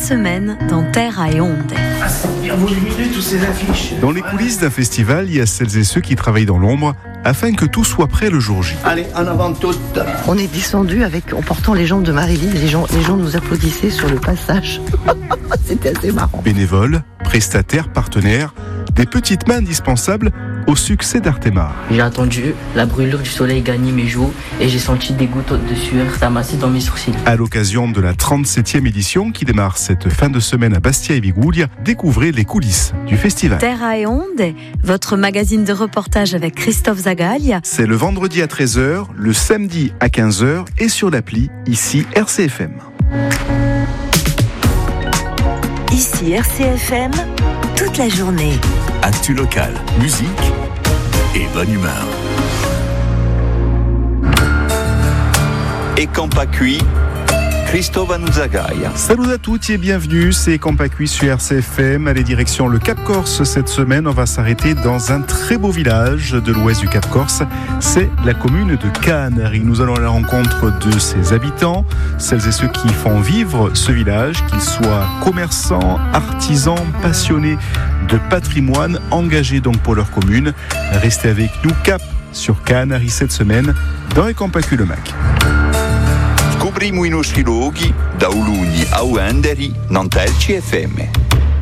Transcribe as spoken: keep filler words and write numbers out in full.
semaine dans Terra et Onde. Ah, c'est bien volumineux tous ces affiches. Dans les coulisses d'un festival, il y a celles et ceux qui travaillent dans l'ombre afin que tout soit prêt le jour J. Allez, en avant toutes. On est descendu avec, en portant les jambes de Marie-Lise, les gens, les gens nous applaudissaient sur le passage. C'était assez marrant. Bénévoles, prestataires, partenaires, des petites mains indispensables au succès d'Artemar. J'ai attendu la brûlure du soleil gagner mes joues et j'ai senti des gouttes de sueur s'amasser dans mes sourcils. À l'occasion de la trente-septième édition qui démarre cette fin de semaine à Bastia et Bigoulia, découvrez les coulisses du festival. Terra et Onde, votre magazine de reportage avec Christophe Zagaglia. C'est le vendredi à treize heures, le samedi à quinze heures et sur l'appli, ici R C F M. Ici R C F M, toute la journée. Actu locale, musique et bonne humeur. Et Campacui, Christophe Zagaglia. Salut à toutes et bienvenue, c'est Campacui sur R C F M. Allez, direction le Cap Corse cette semaine. On va s'arrêter dans un très beau village de l'ouest du Cap Corse. C'est la commune de Canary. Nous allons à la rencontre de ses habitants, celles et ceux qui font vivre ce village, qu'ils soient commerçants, artisans, passionnés de patrimoine, engagés donc pour leur commune. Restez avec nous, cap sur Canary cette semaine dans les Campacui le Mac. Scopriamo i nostri luoghi da Ulugni a Uenderi, Nantelci F M.